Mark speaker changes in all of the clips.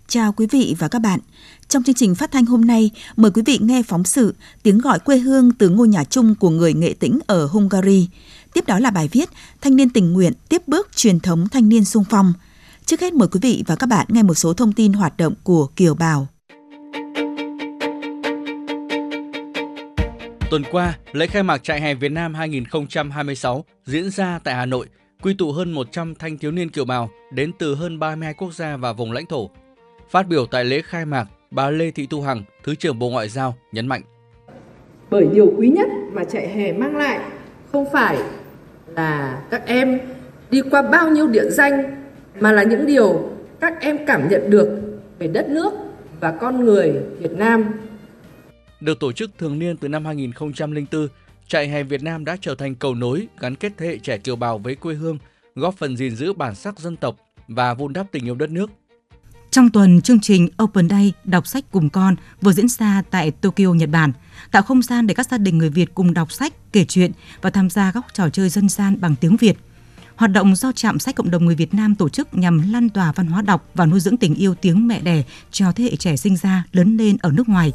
Speaker 1: Chào quý vị và các bạn. Trong chương trình phát thanh hôm nay, mời quý vị nghe phóng sự Tiếng gọi quê hương từ ngôi nhà chung của người Nghệ Tĩnh ở Hungary. Tiếp đó là bài viết Thanh niên tình nguyện tiếp bước truyền thống thanh niên xung phong. Trước hết mời quý vị và các bạn nghe một số thông tin hoạt động của Kiều Bào.
Speaker 2: Tuần qua, lễ khai mạc Trại hè Việt Nam 2026 diễn ra tại Hà Nội, quy tụ hơn 100 thanh thiếu niên kiều bào đến từ hơn 32 quốc gia và vùng lãnh thổ. Phát biểu tại lễ khai mạc, bà Lê Thị Thu Hằng, Thứ trưởng Bộ Ngoại giao nhấn mạnh:
Speaker 3: Bởi điều quý nhất mà trại hè mang lại không phải là các em đi qua bao nhiêu địa danh, mà là những điều các em cảm nhận được về đất nước và con người Việt Nam.
Speaker 2: Được tổ chức thường niên từ năm 2004, Trại hè Việt Nam đã trở thành cầu nối gắn kết thế hệ trẻ kiều bào với quê hương, góp phần gìn giữ bản sắc dân tộc và vun đắp tình yêu đất nước.
Speaker 4: Trong tuần, chương trình Open Day đọc sách cùng con vừa diễn ra tại Tokyo, Nhật Bản, tạo không gian để các gia đình người Việt cùng đọc sách, kể chuyện và tham gia các trò chơi dân gian bằng tiếng Việt. Hoạt động do Trạm Sách Cộng đồng người Việt Nam tổ chức nhằm lan tỏa văn hóa đọc và nuôi dưỡng tình yêu tiếng mẹ đẻ cho thế hệ trẻ sinh ra, lớn lên ở nước ngoài.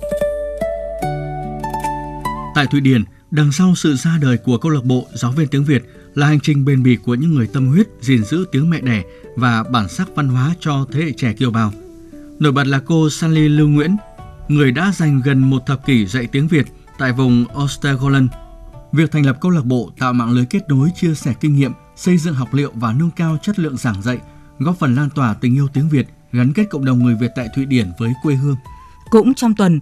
Speaker 5: Tại Thụy Điển, đằng sau sự ra đời của câu lạc bộ giáo viên tiếng Việt là hành trình bền bỉ của những người tâm huyết gìn giữ tiếng mẹ đẻ và bản sắc văn hóa cho thế hệ trẻ kiều bào. Nổi bật là cô Sally Lưu Nguyễn, người đã dành gần một thập kỷ dạy tiếng Việt tại vùng Östergötland. Việc thành lập câu lạc bộ tạo mạng lưới kết nối, chia sẻ kinh nghiệm, xây dựng học liệu và nâng cao chất lượng giảng dạy, góp phần lan tỏa tình yêu tiếng Việt, gắn kết cộng đồng người Việt tại Thụy Điển với quê hương.
Speaker 4: Cũng trong tuần,